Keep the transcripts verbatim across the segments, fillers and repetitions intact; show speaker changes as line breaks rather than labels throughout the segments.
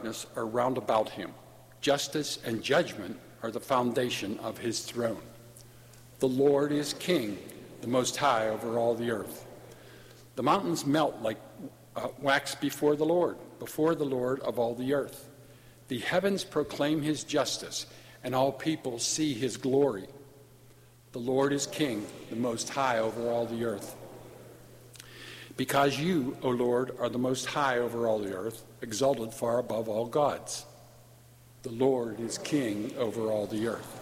darkness are round about him. Justice and judgment are the foundation of his throne. The Lord is king, the Most High over all the earth. The mountains melt like uh, wax before the Lord, before the Lord of all the earth. The heavens proclaim his justice, and all people see his glory. The Lord is king, the Most High over all the earth. Because you, O Lord, are the Most High over all the earth, exalted far above all gods. The Lord is king over all the earth.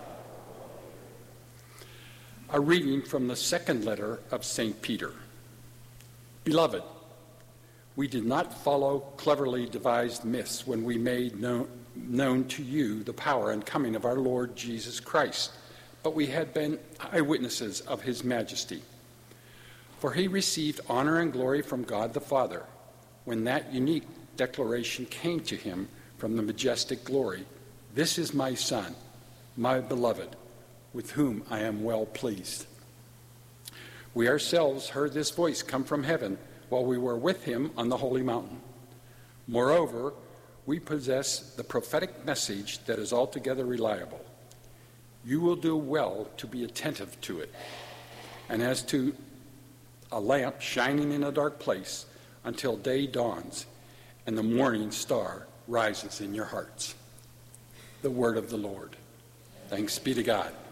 A reading from the second letter of Saint Peter. Beloved, we did not follow cleverly devised myths when we made known, known to you the power and coming of our Lord Jesus Christ, but we had been eyewitnesses of his majesty. For he received honor and glory from God the Father when that unique declaration came to him from the majestic glory, "This is my Son, my beloved, with whom I am well pleased." We ourselves heard this voice come from heaven while we were with him on the holy mountain. Moreover, we possess the prophetic message that is altogether reliable. You will do well to be attentive to it. And as to a lamp shining in a dark place until day dawns and the morning star rises in your hearts. The word of the Lord. Thanks be to God.